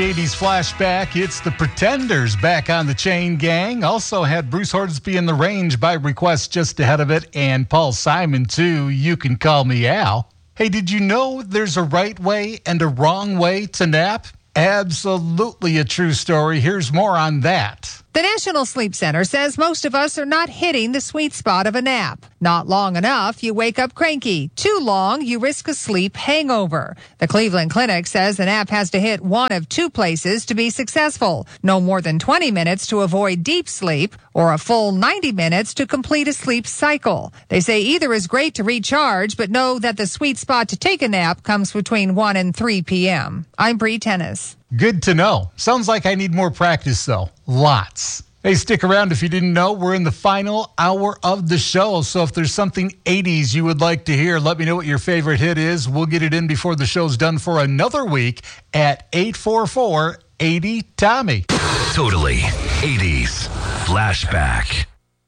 80s flashback, it's the Pretenders back on the Chain Gang. Also had Bruce Hornsby in the Range by request just ahead of it, and Paul Simon too, You Can Call Me Al. Hey, did you know there's a right way and a wrong way to nap? Absolutely a true story. Here's more on that. The National Sleep Center says most of us are not hitting the sweet spot of a nap. Not long enough, you wake up cranky. Too long, you risk a sleep hangover. The Cleveland Clinic says the nap has to hit one of two places to be successful. No more than 20 minutes to avoid deep sleep, or a full 90 minutes to complete a sleep cycle. They say either is great to recharge, but know that the sweet spot to take a nap comes between 1 and 3 p.m. I'm Bree Tennis. Good to know. Sounds like I need more practice, though. Lots. Hey, stick around if you didn't know. We're in the final hour of the show, so if there's something 80s you would like to hear, let me know what your favorite hit is. We'll get it in before the show's done for another week at 844-80-TOMMY. Totally 80s Flashback.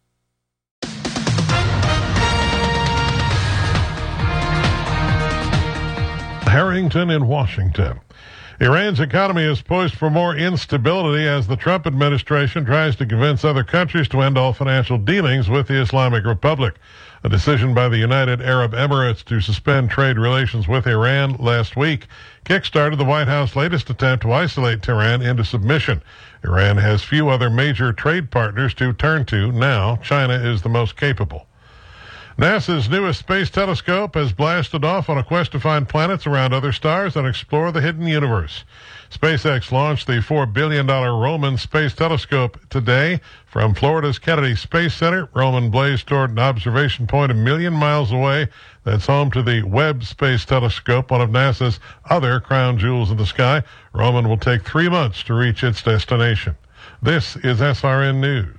Harrington in Washington. Iran's economy is poised for more instability as the Trump administration tries to convince other countries to end all financial dealings with the Islamic Republic. A decision by the United Arab Emirates to suspend trade relations with Iran last week kickstarted the White House's latest attempt to isolate Tehran into submission. Iran has few other major trade partners to turn to. Now, China is the most capable. NASA's newest space telescope has blasted off on a quest to find planets around other stars and explore the hidden universe. SpaceX launched the $4 billion Roman Space Telescope today from Florida's Kennedy Space Center. Roman blazed toward an observation point a million miles away that's home to the Webb Space Telescope, one of NASA's other crown jewels in the sky. Roman will take 3 months to reach its destination. This is SRN News.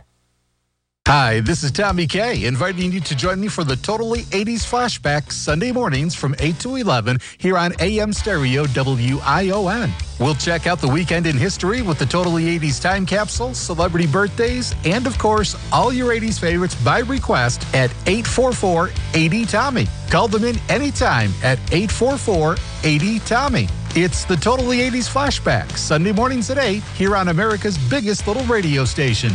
Hi, this is Tommy K, inviting you to join me for the Totally 80s Flashback Sunday mornings from 8 to 11 here on AM Stereo WION. We'll check out the weekend in history with the Totally 80s Time Capsule, celebrity birthdays, and of course, all your 80s favorites by request at 844-80-TOMMY. Call them in anytime at 844-80-TOMMY. It's the Totally 80s Flashback, Sunday mornings at 8 here on America's biggest little radio station,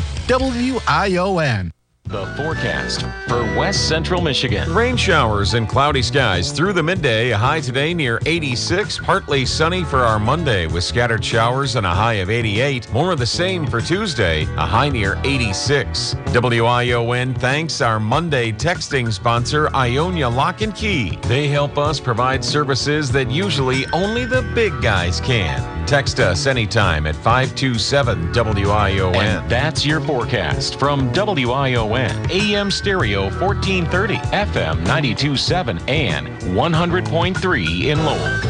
WION. The forecast for West Central Michigan. Rain showers and cloudy skies through the midday. A high today near 86. Partly sunny for our Monday with scattered showers and a high of 88. More of the same for Tuesday. A high near 86. WION thanks our Monday texting sponsor, Ionia Lock and Key. They help us provide services that usually only the big guys can. Text us anytime at 527-WION. And that's your forecast from WION. AM Stereo 1430, FM 92.7, and 100.3 in Lowell.